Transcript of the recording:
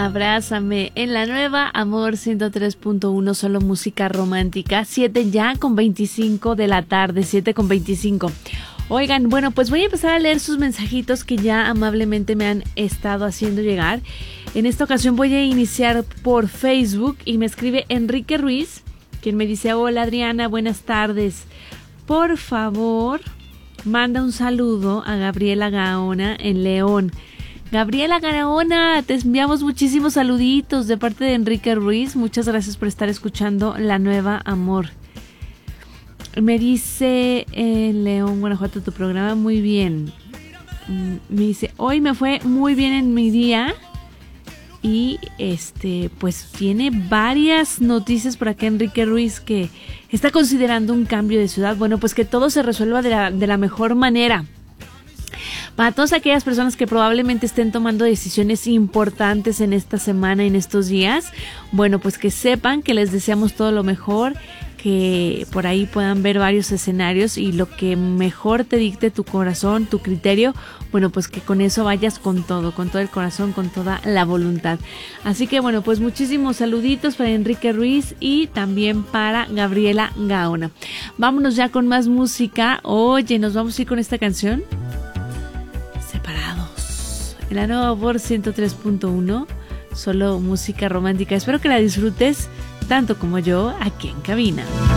Abrázame en la nueva Amor 103.1, solo música romántica, 7:25 de la tarde, 7:25. Oigan, bueno, pues voy a empezar a leer sus mensajitos que ya amablemente me han estado haciendo llegar. En esta ocasión voy a iniciar por Facebook y me escribe Enrique Ruiz, quien me dice: hola Adriana, buenas tardes. Por favor, manda un saludo a Gabriela Gaona en León. Gabriela Gaona, te enviamos muchísimos saluditos de parte de Enrique Ruiz. Muchas gracias por estar escuchando La Nueva Amor. Me dice León, Guanajuato, tu programa muy bien. Me dice, hoy me fue muy bien en mi día. Y pues tiene varias noticias por acá Enrique Ruiz, que está considerando un cambio de ciudad. Bueno, pues que todo se resuelva de la mejor manera. Para todas aquellas personas que probablemente estén tomando decisiones importantes en esta semana, en estos días, bueno, pues que sepan que les deseamos todo lo mejor, que por ahí puedan ver varios escenarios y lo que mejor te dicte tu corazón, tu criterio, bueno, pues que con eso vayas con todo el corazón, con toda la voluntad. Así que bueno, pues muchísimos saluditos para Enrique Ruiz y también para Gabriela Gaona. Vámonos ya con más música. Oye, nos vamos a ir con esta canción. Separados. En la nueva Amor 103.1, solo música romántica. Espero que la disfrutes tanto como yo aquí en cabina.